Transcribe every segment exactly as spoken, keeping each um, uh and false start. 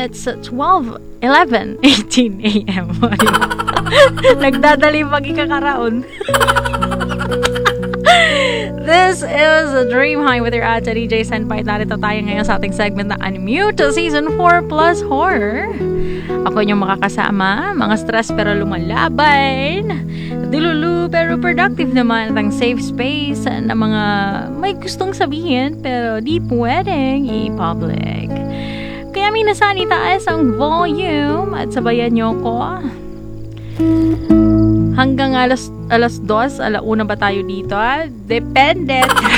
it's twelve, eleven, eighteen a.m. Nagdadali pag ikakaraon. This is a Dream High with your ate D J Senpai. Narito tayo ngayon sa ating segment na Unmute Season four Plus Horror. Ako yung makakasama, mga stress pero lumalaban, dilulu pero productive naman, at ang safe space na mga may gustong sabihin pero di pwedeng i-public. Kaya minsan itaas ang volume at sabayan nyo ko. Hanggang alas, alas dos, alauna ba tayo dito? Depende.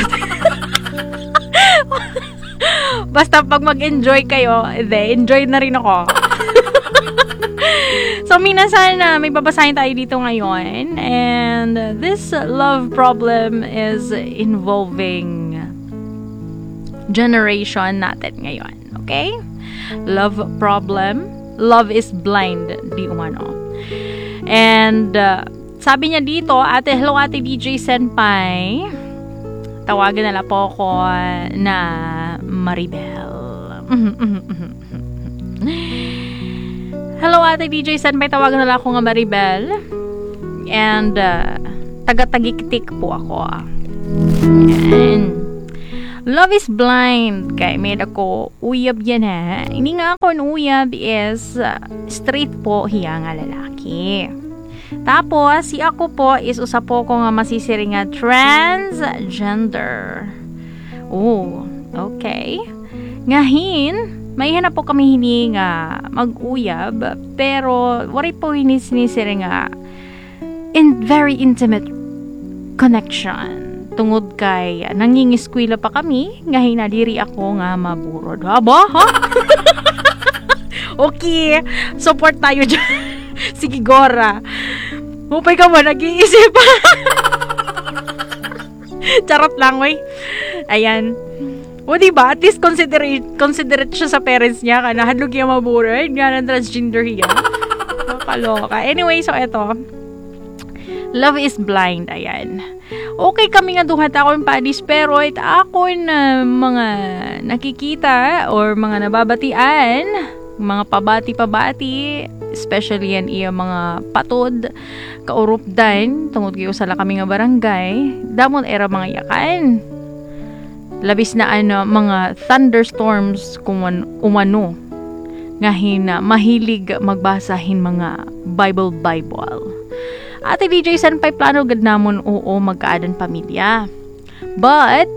Basta pag mag-enjoy kayo, de, enjoy na rin ako. So, minasan na may babasahin tayo dito ngayon. And this love problem is involving generation natin ngayon. Okay? Love problem. Love is blind. Di umano. And uh, sabi niya dito, ate, hello ate D J Senpai. Tawagan na lang po ako na Maribel. Hello ate D J Senpai, tawagan na lang ako nga Maribel. And uh, taga-tagiktik po ako. And love is blind. Kaya may ako uyab yan ha. Hindi nga ako uyab is uh, straight po hiya nga lalaki. Tapos si ako po is usa po ko nga masisiri nga transgender. Oh, okay. Ngahin, may hanap po kami hini nga mag-uyab pero wari po hini sinisiri nga in very intimate connection. Tungod kay nangingiskwela pa kami, ngahin na diri ako nga maburod. Aba, ha? Okay, support tayo dyan. Sige, Gora. Hupay ka mo, nag-iisip. Charot lang, wey. Ayan. O, diba? At least considerate, considerate siya sa parents niya. Kana, hadlog niya maburod. Nga ng transgender hiya. Kaloka. Anyway, so eto. Love is blind. Ayan. Okay kami nga duhat ako yung padis pero it ako na mga nakikita or mga nababatian, mga pabati-pabati, especially yan iya mga patod, kaurupdan, tungod kayo sala kami nga barangay, damon era mga yakan. Labis na ano, mga thunderstorms kuman umano. Ngahin na mahilig magbasahin mga Bible-Bible. Ate D J Senpai, plano gad namon oo magkaadan pamilya. But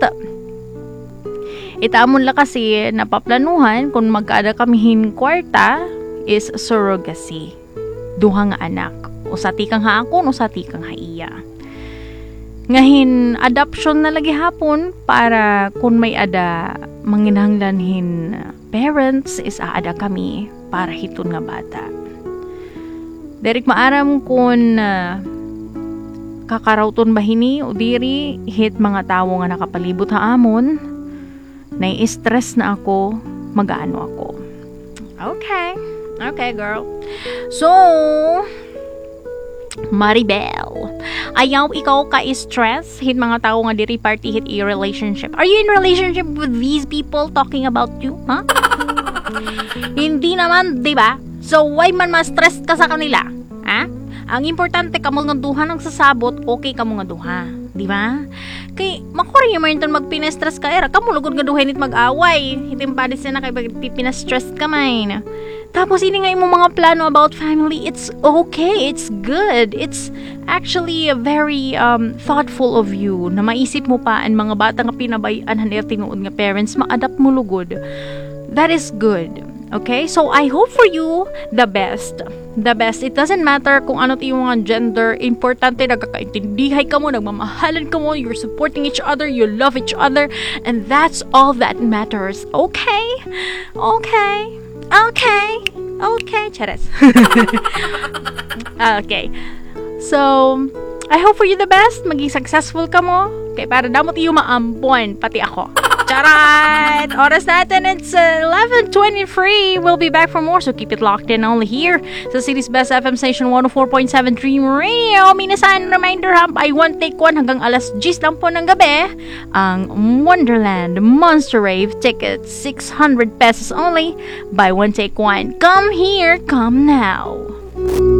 itamon la kasi napaplanuhan kung magkaada kamihin kwarta is surrogacy. Duha nga anak. Usati kang haakon, usati kang haiya. Ngahin adoption na lagi hapon para kung may ada manginahanglanhin parents is aada kami para hiton nga bata. Derek maaram kung uh, kakarauton bahini o diri hit mga tawo nga nakapalibot haamon nai-stress na ako magaano ako. Okay. Okay, girl. So Maribel, ayaw ikaw ka-stress hit mga tawo nga diri party hit a relationship. Are you in relationship with these people talking about you? Huh? Hindi naman, di ba? So, why man ma-stress ka sa kanila? Ha? Ang importante, kamo nga duha nang sasabot, okay kamo nga duha. Di ba? Kay, makuri yung man magpina-stress ka, era, kamo lugod nga duha nit mag-away. Hitim pa din na kay pina-stress ka man. Tapos, ini nga yung mga plano about family, it's okay, it's good. It's actually very um, thoughtful of you na maisip mo pa ang mga bata nga pinabayan hanir tinuod nga parents, ma-adapt mo lugod. That is good. Okay? So, I hope for you the best. The best. It doesn't matter kung ano yung mga gender. Importante, nagkakaintindihay ka mo, nagmamahalan ka mo, you're supporting each other, you love each other, and that's all that matters. Okay? Okay? Okay? Okay? Charas. Okay. So, I hope for you the best. Maging successful ka mo. Okay, para damot iyo maampon, pati ako. Charan! Oras natin, it's uh, eleven twenty-three. We'll be back for more, so keep it locked in only here sa City's Best F M Station one oh four point seven Dream Radio. Minasan, reminder ha, by one take one hanggang alas diyes lang po ng gabi, ang Wonderland Monster Rave tickets, six hundred pesos only. Buy one take one. Come here, come now.